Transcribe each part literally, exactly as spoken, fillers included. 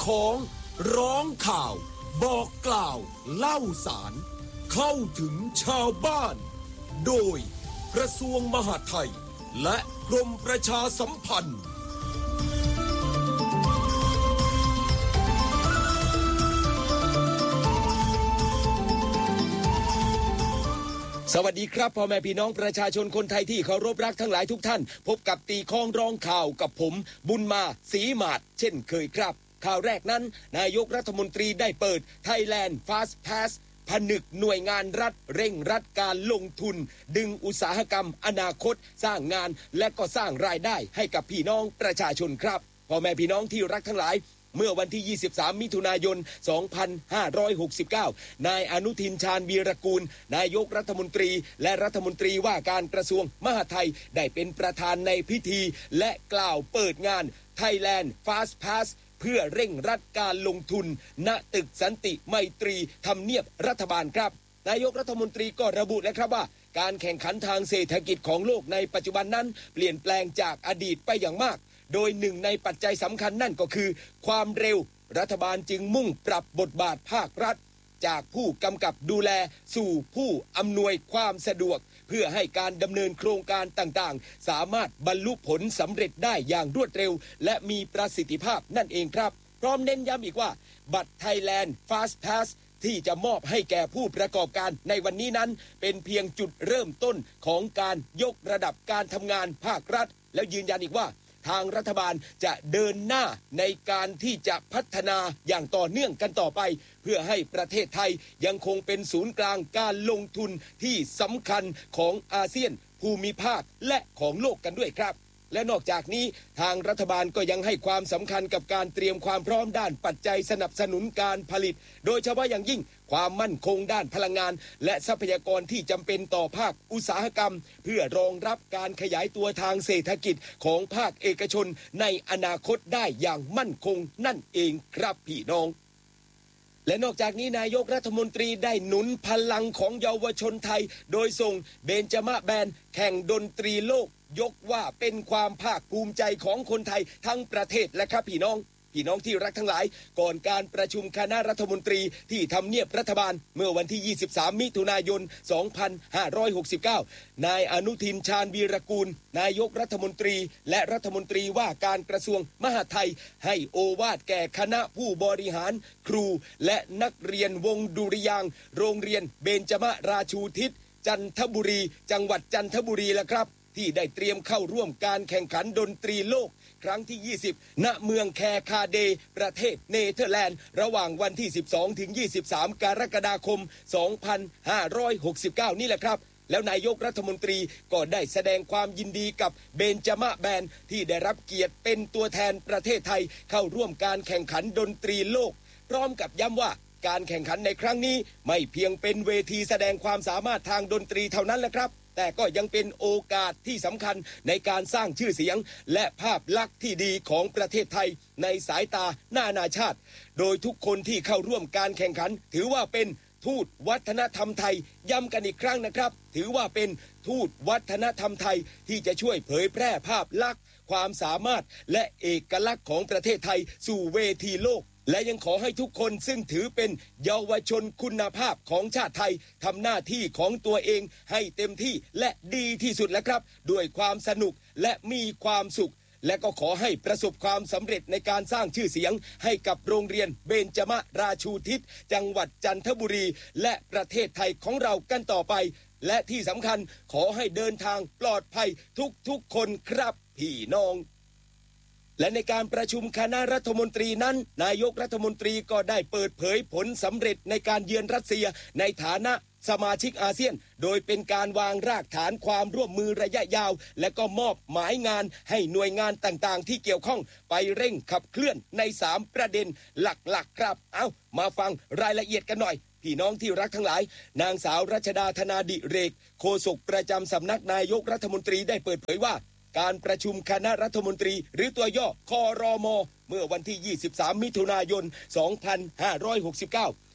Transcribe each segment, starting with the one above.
ของร้องข่าวบอกกล่าวเล่าสารเข้าถึงชาวบ้านโดยกระทรวงมหาดไทยและกรมประชาสัมพันธ์สวัสดีครับพ่อแม่พี่น้องประชาชนคนไทยที่เคารพรักทั้งหลายทุกท่านพบกับตีคองร้องข่าวกับผมบุญมาศรีหมาดเช่นเคยครับข่าวแรกนั้นนายกรัฐมนตรีได้เปิด Thailand Fast Pass ผนึกหน่วยงานรัฐเร่งรัดการลงทุนดึงอุตสาหกรรมอนาคตสร้างงานและก็สร้างรายได้ให้กับพี่น้องประชาชนครับพ่อแม่พี่น้องที่รักทั้งหลายเมื่อวันที่ยี่สิบสามมิถุนายนสองพันห้าร้อยหกสิบเก้านายอนุทินชาญวีรกูลนายกรัฐมนตรีและรัฐมนตรีว่าการกระทรวงมหาดไทยได้เป็นประธานในพิธีและกล่าวเปิดงาน Thailand Fast Pass เพื่อเร่งรัดการลงทุนณตึกสันติไมตรีทำเนียบรัฐบาลครับนายกรัฐมนตรีก็ระบุนะครับว่าการแข่งขันทางเศรษฐกิจของโลกในปัจจุบันนั้นเปลี่ยนแปลงจากอดีตไปอย่างมากโดยหนึ่งในปัจจัยสำคัญนั่นก็คือความเร็วรัฐบาลจึงมุ่งปรับบทบาทภาครัฐจากผู้กำกับดูแลสู่ผู้อำนวยความสะดวกเพื่อให้การดำเนินโครงการต่างๆสามารถบรรลุผลสำเร็จได้อย่างรวดเร็วและมีประสิทธิภาพนั่นเองครับพร้อมเน้นย้ำอีกว่าบัตร Thailand Fast Pass ที่จะมอบให้แก่ผู้ประกอบการในวันนี้นั้นเป็นเพียงจุดเริ่มต้นของการยกระดับการทำงานภาครัฐแล้วยืนยันอีกว่าทางรัฐบาลจะเดินหน้าในการที่จะพัฒนาอย่างต่อเนื่องกันต่อไปเพื่อให้ประเทศไทยยังคงเป็นศูนย์กลางการลงทุนที่สำคัญของอาเซียนภูมิภาคและของโลกกันด้วยครับและนอกจากนี้ทางรัฐบาลก็ยังให้ความสำคัญกับการเตรียมความพร้อมด้านปัจจัยสนับสนุนการผลิตโดยเฉพาะอย่างยิ่งความมั่นคงด้านพลังงานและทรัพยากรที่จำเป็นต่อภาคอุตสาหกรรมเพื่อรองรับการขยายตัวทางเศรษฐกิจของภาคเอกชนในอนาคตได้อย่างมั่นคงนั่นเองครับพี่น้องและนอกจากนี้นายกรัฐมนตรีได้หนุนพลังของเยาวชนไทยโดยส่งเบญจมาศแบนด์แข่งดนตรีโลกยกว่าเป็นความภาคภูมิใจของคนไทยทั้งประเทศและครับพี่น้องพี่น้องที่รักทั้งหลายก่อนการประชุมคณะรัฐมนตรีที่ทำเนียบรัฐบาลเมื่อวันที่ยี่สิบสามมิถุนายนสองพันห้าร้อยหกสิบเก้านายอนุทินชาญวีรกูลนายกรัฐมนตรีและรัฐมนตรีว่าการกระทรวงมหาดไทยให้โอวาทแก่คณะผู้บริหารครูและนักเรียนวงดุริยางค์โรงเรียนเบญจมาราชูทิศจันทบุรีจังหวัดจันทบุรีละครับที่ได้เตรียมเข้าร่วมการแข่งขันดนตรีโลกครั้งที่ยี่สิบณเมืองแคคาเดประเทศเนเธอร์แลนด์ระหว่างวันที่สิบสองถึงยี่สิบสามกรกฎาคมสองพันห้าร้อยหกสิบเก้านี่แหละครับแล้วนายกรัฐมนตรีก็ได้แสดงความยินดีกับเบญจมาศแบนด์ที่ได้รับเกียรติเป็นตัวแทนประเทศไทยเข้าร่วมการแข่งขันดนตรีโลกพร้อมกับย้ำว่าการแข่งขันในครั้งนี้ไม่เพียงเป็นเวทีแสดงความสามารถทางดนตรีเท่านั้นแหละครับแต่ก็ยังเป็นโอกาสที่สำคัญในการสร้างชื่อเสียงและภาพลักษณ์ที่ดีของประเทศไทยในสายตานานาชาติโดยทุกคนที่เข้าร่วมการแข่งขันถือว่าเป็นทูตวัฒนธรรมไทยย้ำกันอีกครั้งนะครับถือว่าเป็นทูตวัฒนธรรมไทยที่จะช่วยเผยแพร่ภาพลักษณ์ความสามารถและเอกลักษณ์ของประเทศไทยสู่เวทีโลกและยังขอให้ทุกคนซึ่งถือเป็นเยาวชนคุณภาพของชาติไทยทำหน้าที่ของตัวเองให้เต็มที่และดีที่สุดแล้วครับด้วยความสนุกและมีความสุขและก็ขอให้ประสบความสำเร็จในการสร้างชื่อเสียงให้กับโรงเรียนเบญจมาราชูทิศจังหวัดจันทบุรีและประเทศไทยของเรากันต่อไปและที่สำคัญขอให้เดินทางปลอดภัยทุกๆคนครับพี่น้องและในการประชุมคณะรัฐมนตรีนั้นนายกรัฐมนตรีก็ได้เปิดเผยผลสำเร็จในการเยือนรัสเซียในฐานะสมาชิกอาเซียนโดยเป็นการวางรากฐานความร่วมมือระยะยาวและก็มอบหมายงานให้หน่วยงานต่างๆที่เกี่ยวข้องไปเร่งขับเคลื่อนในสามประเด็นหลักๆครับเอามาฟังรายละเอียดกันหน่อยพี่น้องที่รักทั้งหลายนางสาวรัชดาธนาดิเรกโฆษกประจำสำนักนายกรัฐมนตรีได้เปิดเผยว่าการประชุมคณะรัฐมนตรีหรือตัวย่อครม.เมื่อวันที่ยี่สิบสามมิถุนายนสองพันห้าร้อยหกสิบเก้า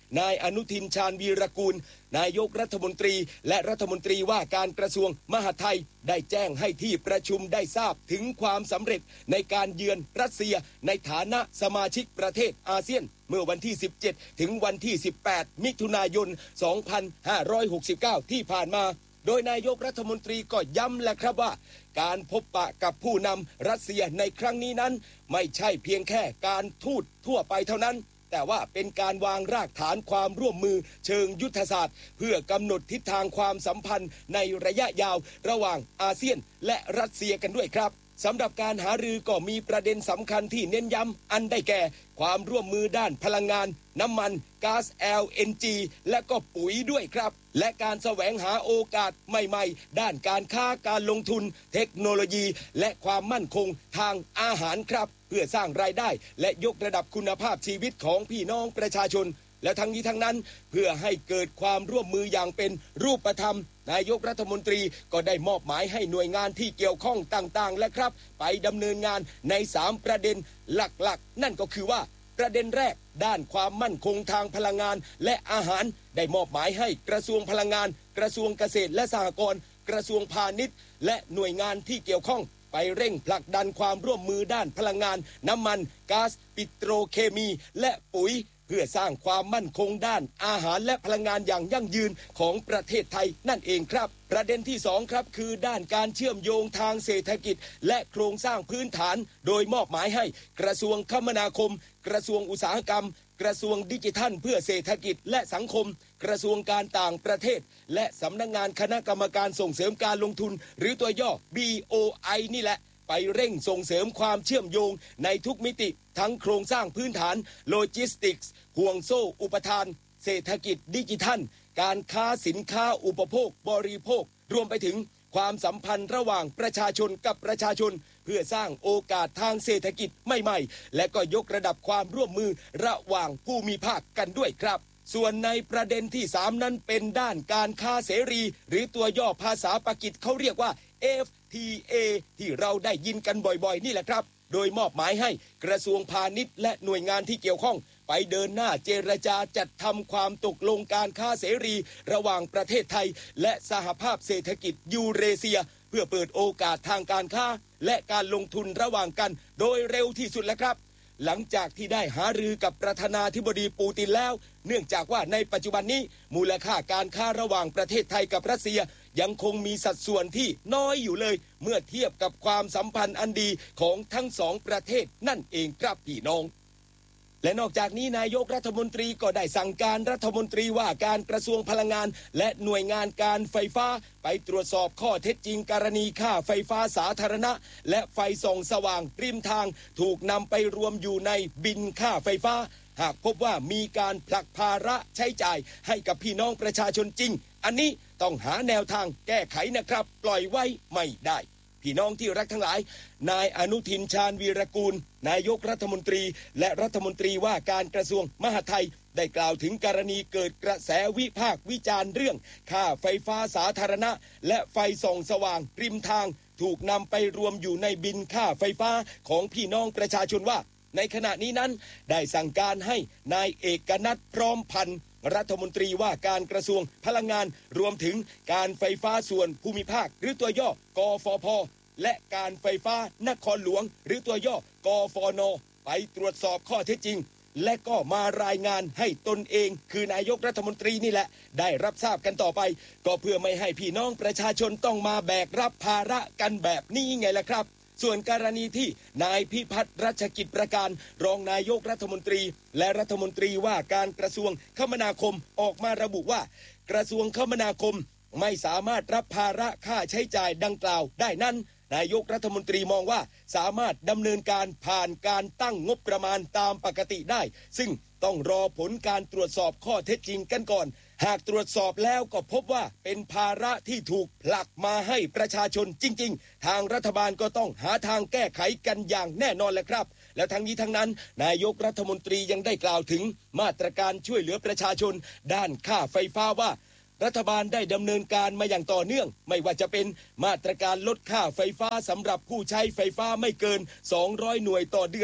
นายอนุทินชาญวีรกูลนายกรัฐมนตรีและรัฐมนตรีว่าการกระทรวงมหาดไทยได้แจ้งให้ที่ประชุมได้ทราบถึงความสำเร็จในการเยือนรัสเซียในฐานะสมาชิกประเทศอาเซียนเมื่อวันที่สิบเจ็ดถึงวันที่สิบแปดมิถุนายนสองพันห้าร้อยหกสิบเก้าที่ผ่านมาโดยนายกรัฐมนตรีก็ย้ำแหละครับว่าการพบปะกับผู้นำรัสเซียในครั้งนี้นั้นไม่ใช่เพียงแค่การทูตทั่วไปเท่านั้นแต่ว่าเป็นการวางรากฐานความร่วมมือเชิงยุทธศาสตร์เพื่อกำหนดทิศทางความสัมพันธ์ในระยะยาวระหว่างอาเซียนและรัสเซียกันด้วยครับสำหรับการหารือก็มีประเด็นสำคัญที่เน้นย้ำอันได้แก่ความร่วมมือด้านพลังงานน้ำมันก๊าซ แอล เอ็น จี และก็ปุ๋ยด้วยครับและการแสวงหาโอกาสใหม่ๆด้านการค้าการลงทุนเทคโนโลยีและความมั่นคงทางอาหารครับเพื่อสร้างรายได้และยกระดับคุณภาพชีวิตของพี่น้องประชาชนและทั้งนี้ทั้งนั้นเพื่อให้เกิดความร่วมมืออย่างเป็นรูปธรรมนายกรัฐมนตรีก็ได้มอบหมายให้หน่วยงานที่เกี่ยวข้องต่างๆและครับไปดำเนินงานในสามประเด็นหลักๆนั่นก็คือว่าประเด็นแรกด้านความมั่นคงทางพลังงานและอาหารได้มอบหมายให้กระทรวงพลังงานกระทรวงเกษตรและสหกรณ์กระทรวงพาณิชย์และหน่วยงานที่เกี่ยวข้องไปเร่งผลักดันความร่วมมือด้านพลังงานน้ำมันก๊าซปิโตรเคมีและปุ๋ยเพื่อสร้างความมั่นคงด้านอาหารและพลังงานอย่างยั่งยืนของประเทศไทยนั่นเองครับประเด็นที่สองครับคือด้านการเชื่อมโยงทางเศรษฐกิจและโครงสร้างพื้นฐานโดยมอบหมายให้กระทรวงคมนาคมกระทรวงอุตสาหกรรมกระทรวงดิจิทัลเพื่อเศรษฐกิจและสังคมกระทรวงการต่างประเทศและสำนักงานคณะกรรมการส่งเสริมการลงทุนหรือตัวย่อ บี โอ ไอ นี่แหละไปเร่งส่งเสริมความเชื่อมโยงในทุกมิติทั้งโครงสร้างพื้นฐานโลจิสติกส์ห่วงโซ่อุปทานเศรษฐกิจดิจิทัลการค้าสินค้าอุปโภคบริโภครวมไปถึงความสัมพันธ์ระหว่างประชาชนกับประชาชนเพื่อสร้างโอกาสทางเศรษฐกิจใหม่ๆและก็ยกระดับความร่วมมือระหว่างภูมิภาคกันด้วยครับส่วนในประเด็นที่สามนั้นเป็นด้านการค้าเสรีหรือตัวย่อภาษาปากีสเขาเรียกว่า เอฟ ที เอ ที่เราได้ยินกันบ่อยๆนี่แหละครับโดยมอบหมายให้กระทรวงพาณิชย์และหน่วยงานที่เกี่ยวข้องไปเดินหน้าเจรจาจัดทำความตกลงการค้าเสรีระหว่างประเทศไทยและสหภาพเศรษฐกิจยูเรเซียเพื่อเปิดโอกาสทางการค้าและการลงทุนระหว่างกันโดยเร็วที่สุดแล้วครับหลังจากที่ได้หารือกับประธานาธิบดีปูตินแล้วเนื่องจากว่าในปัจจุบันนี้มูลค่าการค้าระหว่างประเทศไทยกับรัสเซียยังคงมีสัดส่วนที่น้อยอยู่เลยเมื่อเทียบกับความสัมพันธ์อันดีของทั้งสองประเทศนั่นเองครับพี่น้องและนอกจากนี้นายกรัฐมนตรีก็ได้สั่งการรัฐมนตรีว่าการกระทรวงพลังงานและหน่วยงานการไฟฟ้าไปตรวจสอบข้อเท็จจริงกรณีค่าไฟฟ้าสาธารณะและไฟส่องสว่างริมทางถูกนำไปรวมอยู่ในบินค่าไฟฟ้าหากพบว่ามีการผลักภาระใช้จ่ายให้กับพี่น้องประชาชนจริงอันนี้ต้องหาแนวทางแก้ไขนะครับปล่อยไว้ไม่ได้พี่น้องที่รักทั้งหลายนายอนุทินชาญวีรกูลนายกรัฐมนตรีและรัฐมนตรีว่าการกระทรวงมหาดไทยได้กล่าวถึงกรณีเกิดกระแสวิพากษ์วิจารณ์เรื่องค่าไฟฟ้าสาธารณะและไฟส่องสว่างริมทางถูกนำไปรวมอยู่ในบินค่าไฟฟ้าของพี่น้องประชาชนว่าในขณะนี้นั้นได้สั่งการให้นายเอกนัทพร้อมพันธ์รัฐมนตรีว่าการกระทรวงพลังงานรวมถึงการไฟฟ้าส่วนภูมิภาคหรือตัวย่อกฟผ.และการไฟฟ้านครหลวงหรือตัวย่อกฟน.ไปตรวจสอบข้อเท็จจริงและก็มารายงานให้ตนเองคือนายกรัฐมนตรีนี่แหละได้รับทราบกันต่อไปก็เพื่อไม่ให้พี่น้องประชาชนต้องมาแบกรับภาระกันแบบนี้ไงล่ะครับส่วนกรณีที่นายพิพัฒน์รัชกิจประการรองนายกรัฐมนตรีและรัฐมนตรีว่าการกระทรวงคมนาคมออกมาระบุว่ากระทรวงคมนาคมไม่สามารถรับภาระค่าใช้จ่ายดังกล่าวได้นั้นนายกรัฐมนตรีมองว่าสามารถดำเนินการผ่านการตั้งงบประมาณตามปกติได้ซึ่งต้องรอผลการตรวจสอบข้อเท็จจริงกันก่อนหากตรวจสอบแล้วก็พบว่าเป็นภาระที่ถูกผลักมาให้ประชาชนจริงๆทางรัฐบาลก็ต้องหาทางแก้ไขกันอย่างแน่นอนแหละครับและทั้งนี้ทั้งนั้นนายกรัฐมนตรียังได้กล่าวถึงมาตรการช่วยเหลือประชาชนด้านค่าไฟฟ้าว่ารัฐบาลได้ดำเนินการมาอย่างต่อเนื่องไม่ว่าจะเป็นมาตรการลดค่าไฟฟ้าสำหรับผู้ใช้ไฟฟ้าไม่เกินสองร้อยหน่วยต่อเดือน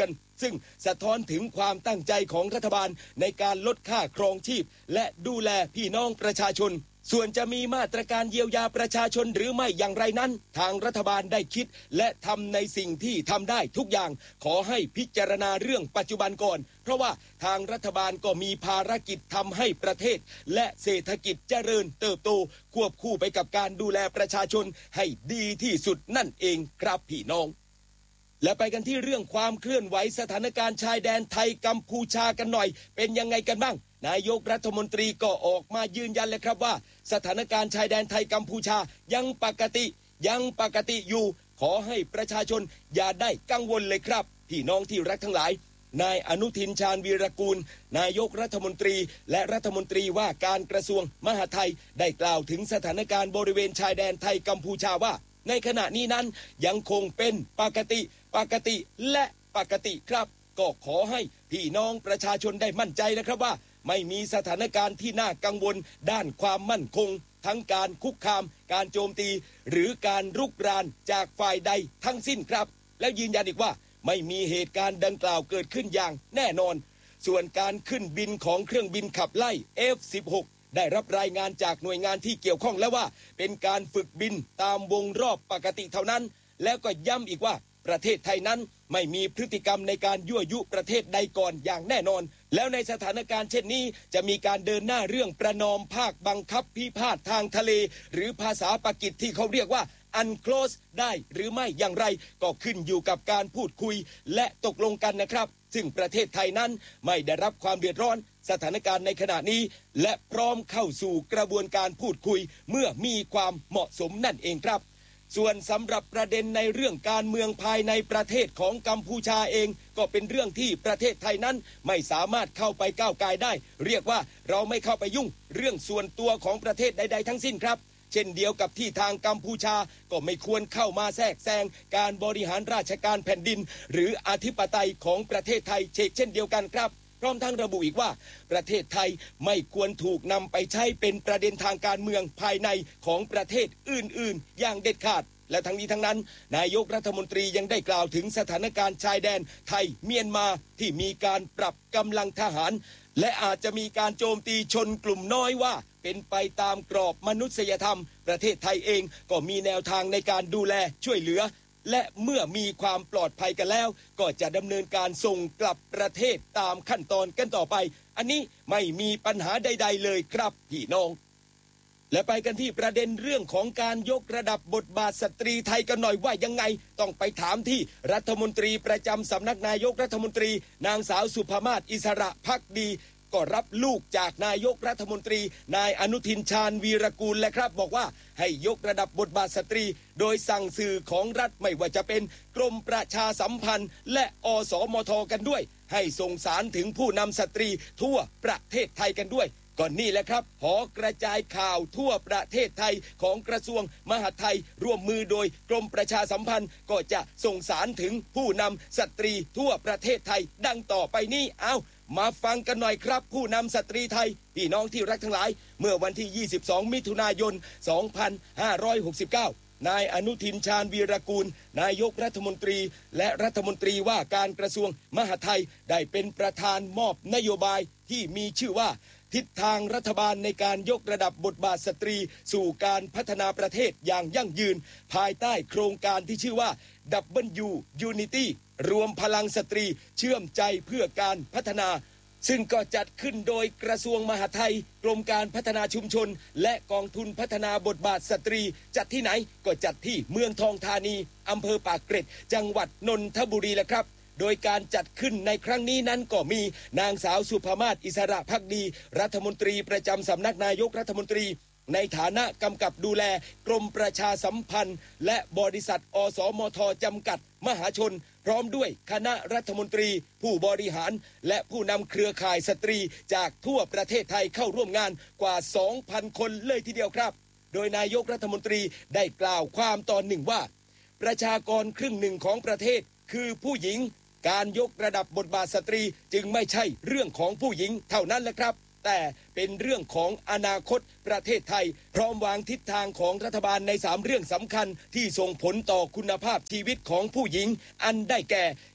ซึ่งสะท้อนถึงความตั้งใจของรัฐบาลในการลดค่าครองชีพและดูแลพี่น้องประชาชนส่วนจะมีมาตรการเยียวยาประชาชนหรือไม่อย่างไรนั้นทางรัฐบาลได้คิดและทำในสิ่งที่ทำได้ทุกอย่างขอให้พิจารณาเรื่องปัจจุบันก่อนเพราะว่าทางรัฐบาลก็มีภารกิจทำให้ประเทศและเศรษฐกิจเจริญเติบโตควบคู่ไปกับการดูแลประชาชนให้ดีที่สุดนั่นเองครับพี่น้องและไปกันที่เรื่องความเคลื่อนไหวสถานการณ์ชายแดนไทยกัมพูชากันหน่อยเป็นยังไงกันบ้างนายกรัฐมนตรีก็ออกมายืนยันเลยครับว่าสถานการณ์ชายแดนไทยกัมพูชายังปกติยังปกติอยู่ขอให้ประชาชนอย่าได้กังวลเลยครับพี่น้องที่รักทั้งหลายนายอนุทินชาญวีรกูลนายกรัฐมนตรีและรัฐมนตรีว่าการกระทรวงมหาดไทยได้กล่าวถึงสถานการณ์บริเวณชายแดนไทยกัมพูชาว่าในขณะนี้นั้นยังคงเป็นปกติปกติและปกติครับก็ขอให้พี่น้องประชาชนได้มั่นใจนะครับว่าไม่มีสถานการณ์ที่น่ากังวลด้านความมั่นคงทั้งการคุกคามการโจมตีหรือการรุกรานจากฝ่ายใดทั้งสิ้นครับแล้วยืนยันอีกว่าไม่มีเหตุการณ์ดังกล่าวเกิดขึ้นอย่างแน่นอนส่วนการขึ้นบินของเครื่องบินขับไล่ เอฟ สิบหก ได้รับรายงานจากหน่วยงานที่เกี่ยวข้องแล้วว่าเป็นการฝึกบินตามวงรอบปกติเท่านั้นแล้วก็ย้ำอีกว่าประเทศไทยนั้นไม่มีพฤติกรรมในการยั่วยุประเทศใดก่อนอย่างแน่นอนแล้วในสถานการณ์เช่นนี้จะมีการเดินหน้าเรื่องประนอมภาคบังคับพิพาททางทะเลหรือภาษาปากีสที่เขาเรียกว่า unclose ได้หรือไม่อย่างไรก็ขึ้นอยู่กับการพูดคุยและตกลงกันนะครับซึ่งประเทศไทยนั้นไม่ได้รับความเดือดร้อนสถานการณ์ในขณะนี้และพร้อมเข้าสู่กระบวนการพูดคุยเมื่อมีความเหมาะสมนั่นเองครับส่วนสำหรับประเด็นในเรื่องการเมืองภายในประเทศของกัมพูชาเองก็เป็นเรื่องที่ประเทศไทยนั้นไม่สามารถเข้าไปก้าวไกลได้เรียกว่าเราไม่เข้าไปยุ่งเรื่องส่วนตัวของประเทศใดๆทั้งสิ้นครับเช่นเดียวกับที่ทางกัมพูชาก็ไม่ควรเข้ามาแทรกแซงการบริหารราชการแผ่นดินหรืออธิปไตยของประเทศไทยเช่นเดียวกันครับพร้อมทั้งระบุอีกว่าประเทศไทยไม่ควรถูกนำไปใช้เป็นประเด็นทางการเมืองภายในของประเทศอื่นๆอย่างเด็ดขาดและทั้งนี้ทั้งนั้นนายกรัฐมนตรียังได้กล่าวถึงสถานการณ์ชายแดนไทยเมียนมาที่มีการปรับกำลังทหารและอาจจะมีการโจมตีชนกลุ่มน้อยว่าเป็นไปตามกรอบมนุษยธรรมประเทศไทยเองก็มีแนวทางในการดูแลช่วยเหลือและเมื่อมีความปลอดภัยกันแล้วก็จะดำเนินการส่งกลับประเทศตามขั้นตอนกันต่อไปอันนี้ไม่มีปัญหาใดๆเลยครับพี่น้องและไปกันที่ประเด็นเรื่องของการยกระดับบทบาทสตรีไทยกันหน่อยว่ายังไงต้องไปถามที่รัฐมนตรีประจำสำนักนายกรัฐมนตรีนางสาวสุภามาศอิสระภักดีก็รับลูกจากนายกรัฐมนตรีนายอนุทินชาญวีรกูลและครับบอกว่าให้ยกระดับบทบาทสตรีโดยสั่งสื่อของรัฐไม่ว่าจะเป็นกรมประชาสัมพันธ์และอสมทกันด้วยให้ส่งสารถึงผู้นำสตรีทั่วประเทศไทยกันด้วยก่อนนี่แหละครับหอกระจายข่าวทั่วประเทศไทยของกระทรวงมหาดไทยร่วมมือโดยกรมประชาสัมพันธ์ก็จะส่งสารถึงผู้นำสตรีทั่วประเทศไทยดังต่อไปนี้เอามาฟังกันหน่อยครับผู้นำสตรีไทยพี่น้องที่รักทั้งหลายเมื่อวันที่ยี่สิบสองมิถุนายนสองพันห้าร้อยหกสิบเก้านายอนุทินชาญวีรกูลนายกรัฐมนตรีและรัฐมนตรีว่าการกระทรวงมหาดไทยได้เป็นประธานมอบนโยบายที่มีชื่อว่าทิศทางรัฐบาลในการยกระดับบทบาทสตรีสู่การพัฒนาประเทศอย่างยั่งยืนภายใต้โครงการที่ชื่อว่า ดับเบิลยู Unity รวมพลังสตรีเชื่อมใจเพื่อการพัฒนาซึ่งก็จัดขึ้นโดยกระทรวงมหาดไทยกรมการพัฒนาชุมชนและกองทุนพัฒนาบทบาทสตรีจัดที่ไหนก็จัดที่เมืองทองธานีอำเภอปากเกร็ดจังหวัดนนทบุรีแหละครับโดยการจัดขึ้นในครั้งนี้นั้นก็มีนางสาวสุภามาศอิสระภักดีรัฐมนตรีประจำสำนักนายกรัฐมนตรีในฐานะกำกับดูแลกรมประชาสัมพันธ์และบริษัทอสมทจำกัดมหาชนพร้อมด้วยคณะรัฐมนตรีผู้บริหารและผู้นำเครือข่ายสตรีจากทั่วประเทศไทยเข้าร่วมงานกว่า สองพัน คนเลยทีเดียวครับโดยนายกรัฐมนตรีได้กล่าวความตอนหนึ่งว่าประชากรครึ่งหนึ่งของประเทศคือผู้หญิงการยกระดับบทบาทสตรีจึงไม่ใช่เรื่องของผู้หญิงเท่านั้นแหละครับแต่เป็นเรื่องของอนาคตประเทศไทยพร้อมวางทิศทางของรัฐบาลในสามเรื่องสำคัญที่ส่งผลต่อคุณภาพชีวิตของผู้หญิงอันได้แก่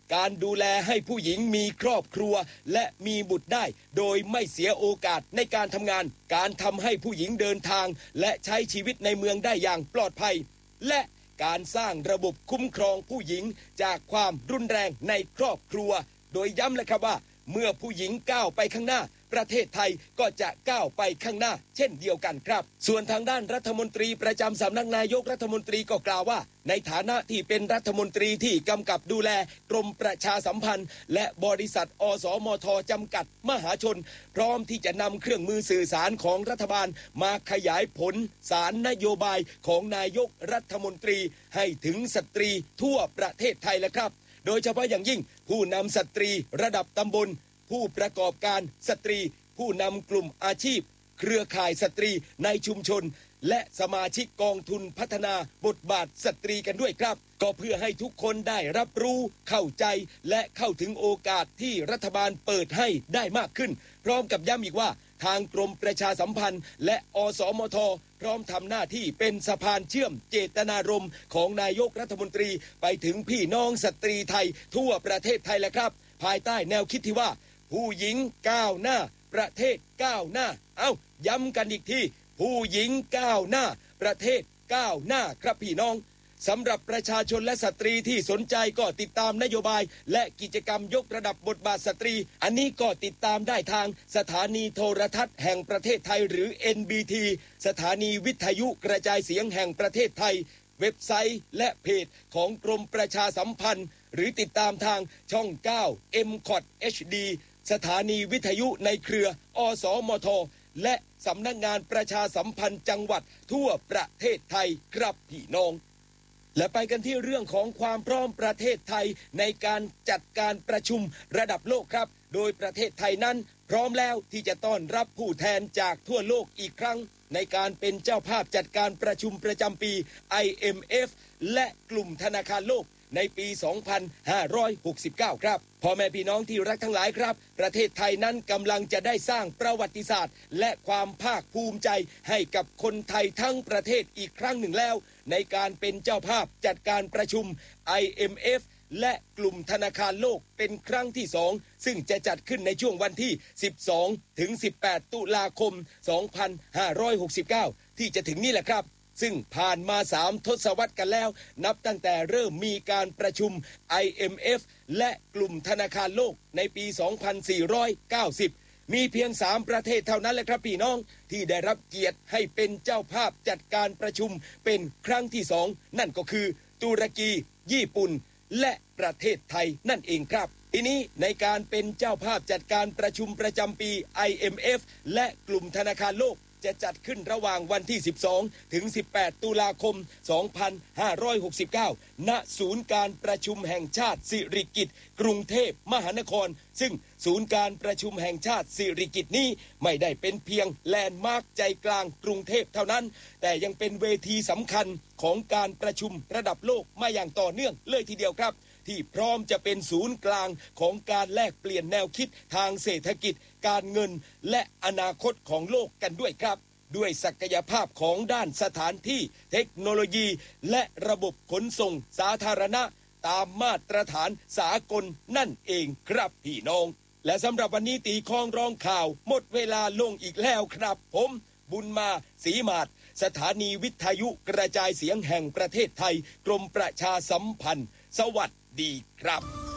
การดูแลให้ผู้หญิงมีครอบครัวและมีบุตรได้โดยไม่เสียโอกาสในการทำงานการทำให้ผู้หญิงเดินทางและใช้ชีวิตในเมืองได้อย่างปลอดภัยและการสร้างระบบคุ้มครองผู้หญิงจากความรุนแรงในครอบครัวโดยย้ำเลยครับว่าเมื่อผู้หญิงก้าวไปข้างหน้าประเทศไทยก็จะก้าวไปข้างหน้าเช่นเดียวกันครับส่วนทางด้านรัฐมนตรีประจำสำนักนายกรัฐมนตรีก็กล่าวว่าในฐานะที่เป็นรัฐมนตรีที่กำกับดูแลกรมประชาสัมพันธ์และบริษัทอสมทจำกัดมหาชนพร้อมที่จะนำเครื่องมือสื่อสารของรัฐบาลมาขยายผลสารนโยบายของนายกรัฐมนตรีให้ถึงสตรีทั่วประเทศไทยแล้วครับโดยเฉพาะอย่างยิ่งผู้นำสตรีระดับตำบลผู้ประกอบการสตรีผู้นำกลุ่มอาชีพเครือข่ายสตรีในชุมชนและสมาชิกกองทุนพัฒนาบทบาทสตรีกันด้วยครับก็เพื่อให้ทุกคนได้รับรู้เข้าใจและเข้าถึงโอกาสที่รัฐบาลเปิดให้ได้มากขึ้นพร้อมกับย้ำอีกว่าทางกรมประชาสัมพันธ์และอสมทพร้อมทำหน้าที่เป็นสะพานเชื่อมเจตนารมณ์ของนายกรัฐมนตรีไปถึงพี่น้องสตรีไทยทั่วประเทศไทยแล้วครับภายใต้แนวคิดที่ว่าผู้หญิงก้าวหน้าประเทศก้าวหน้าเอ้าย้ำกันอีกทีผู้หญิงก้าวหน้าประเทศก้าวหน้าครับพี่น้องสำหรับประชาชนและสตรีที่สนใจก็ติดตามนโยบายและกิจกรรมยกระดับบทบาทสตรีอันนี้ก็ติดตามได้ทางสถานีโทรทัศน์แห่งประเทศไทยหรือ เอ็น บี ที สถานีวิทยุกระจายเสียงแห่งประเทศไทยเว็บไซต์และเพจของกรมประชาสัมพันธ์หรือติดตามทางช่องเก้า เอ็ม ซี โอ ที เอช ดี สถานีวิทยุในเครืออสมทและสำนักงานประชาสัมพันธ์จังหวัดทั่วประเทศไทยครับพี่น้องและไปกันที่เรื่องของความพร้อมประเทศไทยในการจัดการประชุมระดับโลกครับโดยประเทศไทยนั้นพร้อมแล้วที่จะต้อนรับผู้แทนจากทั่วโลกอีกครั้งในการเป็นเจ้าภาพจัดการประชุมประจำปี ไอ เอ็ม เอฟ และกลุ่มธนาคารโลกในปี สองพันห้าร้อยหกสิบเก้า ครับพ่อแม่พี่น้องที่รักทั้งหลายครับประเทศไทยนั้นกำลังจะได้สร้างประวัติศาสตร์และความภาคภูมิใจให้กับคนไทยทั้งประเทศอีกครั้งหนึ่งแล้วในการเป็นเจ้าภาพจัดการประชุม ไอ เอ็ม เอฟ และกลุ่มธนาคารโลกเป็นครั้งที่สองซึ่งจะจัดขึ้นในช่วงวันที่สิบสองถึงสิบแปดตุลาคมสองพันห้าร้อยหกสิบเก้าที่จะถึงนี่แหละครับซึ่งผ่านมาสามทศวรรษกันแล้วนับตั้งแต่เริ่มมีการประชุม ไอ เอ็ม เอฟ และกลุ่มธนาคารโลกในปี สองพันสี่ร้อยเก้าสิบ มีเพียงสามประเทศเท่านั้นแหละครับพี่น้องที่ได้รับเกียรติให้เป็นเจ้าภาพจัดการประชุมเป็นครั้งที่สองนั่นก็คือตุรกีญี่ปุ่นและประเทศไทยนั่นเองครับทีนี้ในการเป็นเจ้าภาพจัดการประชุมประจำปี ไอ เอ็ม เอฟ และกลุ่มธนาคารโลกจะจัดขึ้นระหว่างวันที่สิบสองถึงสิบแปดตุลาคมสองพันห้าร้อยหกสิบเก้าณศูนย์การประชุมแห่งชาติสิริกิติ์กรุงเทพมหานครซึ่งศูนย์การประชุมแห่งชาติสิริกิติ์นี้ไม่ได้เป็นเพียงแลนด์มาร์คใจกลางกรุงเทพเท่านั้นแต่ยังเป็นเวทีสำคัญของการประชุมระดับโลกมาอย่างต่อเนื่องเลยทีเดียวครับที่พร้อมจะเป็นศูนย์กลางของการแลกเปลี่ยนแนวคิดทางเศรษฐกิจการเงินและอนาคตของโลกกันด้วยครับด้วยศักยภาพของด้านสถานที่เทคโนโลยีและระบบขนส่งสาธารณะตามมาตรฐานสากลนั่นเองครับพี่น้องและสำหรับวันนี้ตีคองร้องข่าวหมดเวลาลงอีกแล้วครับผมบุญมาศรีมาศสถานีวิทยุกระจายเสียงแห่งประเทศไทยกรมประชาสัมพันธ์สวัสดีครับ